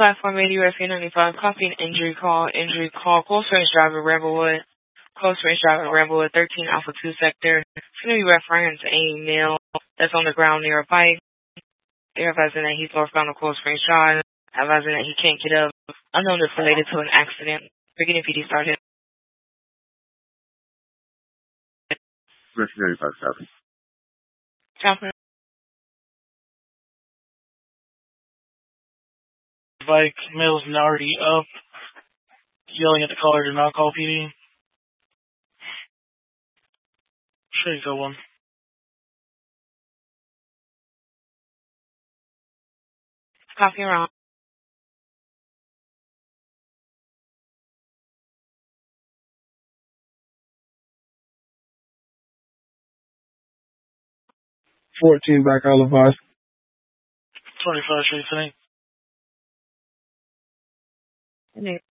platform 80 USC 95, copy an injury call. Injury call, close range driver, Ramblewood. Close range driver, Ramblewood, 13 Alpha 2 sector. It's going to be referring to a male that's on the ground near a bike. They're advising that he's northbound on close range drive. Advising that he can't get up. Unknown is related to an accident. Beginning PD started. Rescue 95 copy. Copy. Bike, male's already up, yelling at the caller to not call PD. Sure, you go one. Copy wrong. Back all of us. 25 Street, City.